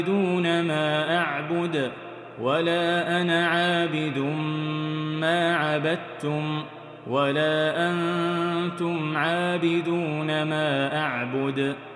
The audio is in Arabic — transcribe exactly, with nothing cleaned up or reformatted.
دون ما أعبد ولا أنا عابد ما عبدتم ولا أنتم عابدون ما أعبد